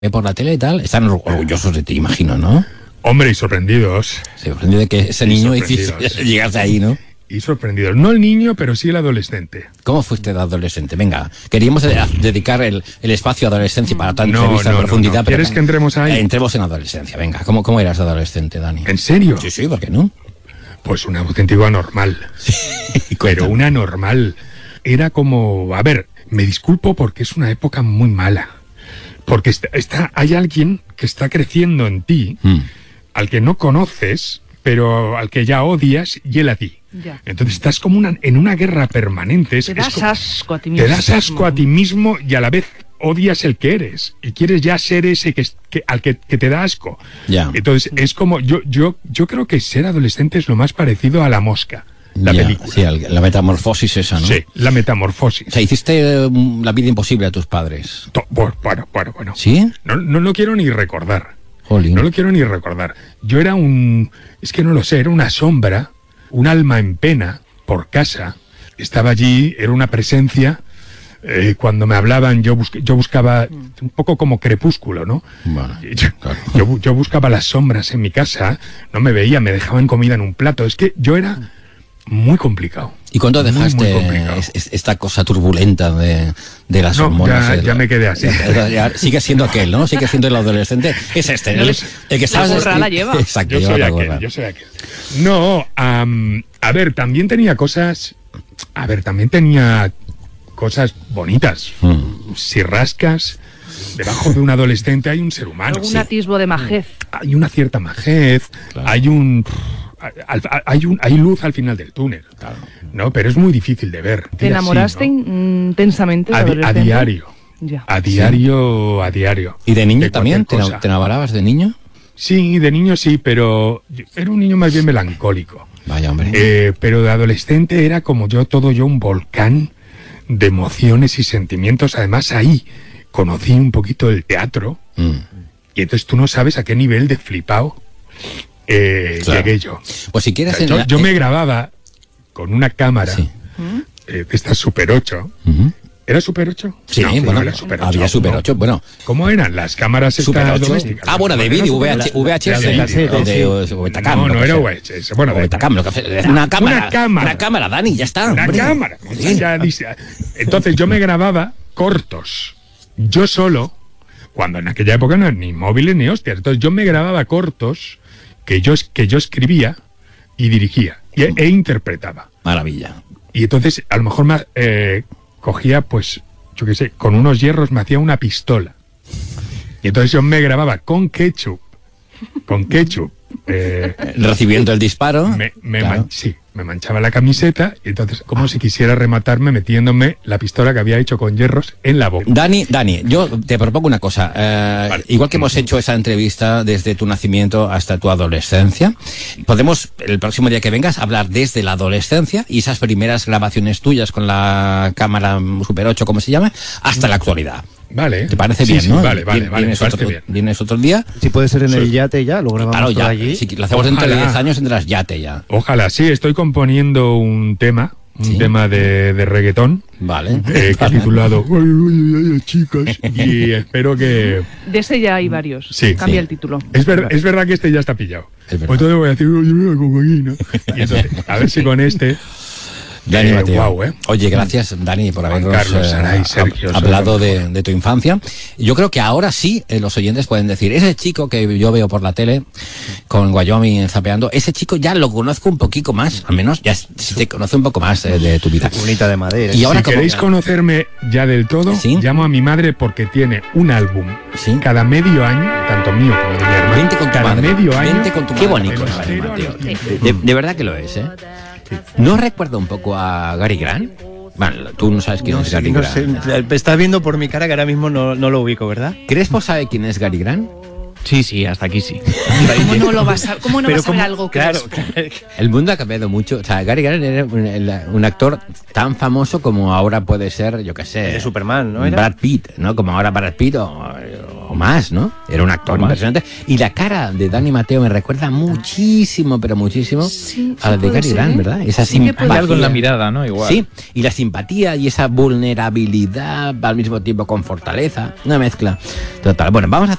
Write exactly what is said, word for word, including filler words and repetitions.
por la tele y tal, están orgullosos de ti, imagino, ¿no? Hombre, y sorprendidos. Sí, sorprendido de que ese niño hiciese llegarse ahí, ¿no? Y sorprendidos. No el niño, pero sí el adolescente. ¿Cómo fuiste de adolescente? Venga, queríamos dedicar el, el espacio a adolescencia para tanta no, entrevista no, en profundidad. No, no. Pero ¿Quieres que entremos ahí? Entremos en adolescencia, venga. ¿Cómo, cómo eras de adolescente, Dani? ¿En serio? Sí, sí, ¿por qué no? Pues un auténtico anormal. Sí, pero un anormal. Era como... A ver, me disculpo porque es una época muy mala. Porque está, está, hay alguien que está creciendo en ti, mm. al que no conoces, pero al que ya odias, y él a ti. Ya. Entonces estás como una, en una guerra permanente. Te das es como, asco a ti mismo. Te das asco a ti mismo y a la vez odias el que eres. Y quieres ya ser ese que, que, al que, que te da asco. Ya. Entonces es como... Yo, yo, yo creo que ser adolescente es lo más parecido a La Mosca. La ya, película. Sí, la metamorfosis esa, ¿no? Sí, la metamorfosis. O sea, hiciste um, la vida imposible a tus padres. To, bueno, bueno, bueno, bueno. ¿Sí? No, no lo quiero ni recordar. Jolín. No lo quiero ni recordar. Yo era un... Es que no lo sé, era una sombra, un alma en pena, por casa. Estaba allí, era una presencia... Eh, cuando me hablaban yo, busque, yo buscaba un poco como Crepúsculo, ¿no? Bueno, yo, claro. yo, yo buscaba las sombras en mi casa, no me veía, me dejaban comida en un plato. Es que yo era muy complicado. ¿Y cuándo dejaste muy, muy esta cosa turbulenta de, de las no, hormonas? Ya, el, ya me quedé así. Ya, ya, sigue siendo aquel, ¿no? Sigue siendo el adolescente. Es este, el, el que sabes. La gorra la lleva. Exacto, yo, lleva soy la aquel, gorra. yo soy aquel. No, um, a ver, también tenía cosas... A ver, también tenía... cosas bonitas. Mm. Si rascas, debajo de un adolescente hay un ser humano. Algún sí. atisbo de majez. Hay una cierta majez, claro. hay un... Hay, un, hay luz al final del túnel, claro. ¿no? Pero es muy difícil de ver. ¿Te enamoraste así, ¿no? intensamente de a, di, a diario. Ya. A diario, sí. a diario. ¿Y de niño de también? ¿Te, ¿Te enamorabas de niño? Sí, de niño sí, pero era un niño más bien melancólico. Vaya, hombre. Eh, pero de adolescente era como yo, todo yo, un volcán de emociones y sentimientos. Además, ahí conocí un poquito el teatro. Mm. Y entonces tú no sabes a qué nivel de flipado eh, claro. llegué yo. Pues si quieres... O sea, yo, yo me grababa con una cámara sí. eh, de esta Super ocho. Uh-huh. ¿Era Super ocho? Sí, no, bueno, no era Super ocho, había Super ocho, no. bueno. ¿Cómo eran las cámaras estas domésticas? Ah, bueno, de vídeo, V H S, o Betacam. No, no era V H S, bueno, de Betacam, una cámara. Una cámara. Una cámara, Dani, ya está. Una hombre. cámara. Sí. Ya dice, entonces yo me grababa cortos, yo solo, cuando en aquella época no eran ni móviles ni hostias, entonces yo me grababa cortos que yo, que yo escribía y dirigía y, e interpretaba. Maravilla. Y entonces a lo mejor me... Eh, cogía, pues, yo qué sé, con unos hierros me hacía una pistola. Y entonces yo me grababa con ketchup, con ketchup. Eh, Recibiendo el disparo. Me, me claro. man, sí, me manchaba la camiseta y entonces, como si quisiera rematarme metiéndome la pistola que había hecho con hierros en la boca. Dani, Dani, yo te propongo una cosa. Eh, vale. Igual que hemos hecho esa entrevista desde tu nacimiento hasta tu adolescencia, podemos, el próximo día que vengas, hablar desde la adolescencia y esas primeras grabaciones tuyas con la cámara Super ocho, como se llama, hasta la actualidad. Vale. ¿Te parece sí, bien, sí, no? Vale, vale, Vien, vale. Vienes, otro, bien. vienes otro día. Si puede ser en sí. el yate ya, lo grabamos claro, ya, allí. Si lo hacemos dentro de diez años, tendrás yate ya. Ojalá, sí, estoy componiendo un tema, un ¿Sí? tema de, de reggaetón. Vale. Eh, que he titulado ay, ay, ay, chicas. Y espero que... De ese ya hay varios. Sí. Cambia sí. el título. Es, ver, es verdad que este ya está pillado. Pues entonces voy a decir, oye, mira, cocaína. Y entonces, a ver si con este... Dani eh, Mateo. Wow, eh. Oye, gracias, Dani, por habernos Carlos, eh, Saray, Sergio, hablado de, de tu infancia. Yo creo que ahora sí eh, los oyentes pueden decir, ese chico que yo veo por la tele con Wyoming zapeando, ese chico ya lo conozco un poquito más, al menos ya se te conoce un poco más eh, de tu vida. Bonita de madera. Y ahora, si como... queréis conocerme ya del todo, ¿sí? llamo a mi madre porque tiene un álbum ¿sí? cada medio año, tanto mío como de mi hermano. Vente con tu cada madre. medio año. Vente con tu madre. Qué bonito es Dani Mateo. De, de verdad que lo es, ¿eh? ¿No recuerda un poco a Gary Grant? Bueno, tú no sabes quién no es sé, Gary no Grant. Sé. Estás viendo por mi cara que ahora mismo no, no lo ubico, ¿verdad? ¿Crespo sabe quién es Gary Grant? Sí, sí, hasta aquí sí. ¿Cómo no lo vas a, cómo no vas a saber algo claro, Crespo? El mundo ha cambiado mucho. O sea, Gary Grant era un, un actor tan famoso como ahora puede ser, yo qué sé... De Superman, ¿no? Era? Brad Pitt, ¿no? Como ahora Brad Pitt o... o más, ¿no? Era un actor impresionante. Y la cara de Dani Mateo me recuerda muchísimo, pero muchísimo Sí, a la sí de puede Cary ser, Grant, ¿eh? ¿verdad? Esa Sí que puede simpatía. Hay algo en la mirada, ¿no? Igual. Sí, y la simpatía y esa vulnerabilidad al mismo tiempo con fortaleza, una mezcla total. Bueno, vamos a